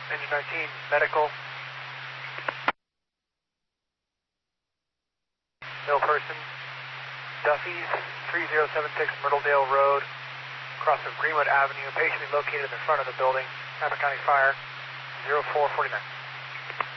Engine 19, medical. No person. Duffy's, 3076 Myrtledale Road, across of Greenwood Avenue, patiently located in the front of the building, Napa County Fire, 0449.